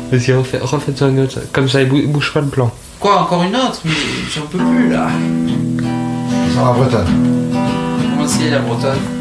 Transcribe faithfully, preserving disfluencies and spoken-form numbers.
Vas-y, refais- refaites-en une autre. Comme ça, il bou- bouge pas le plan. Quoi, encore une autre? Mais j'en peux plus là. Sans la bretonne. Comment c'est la bretonne?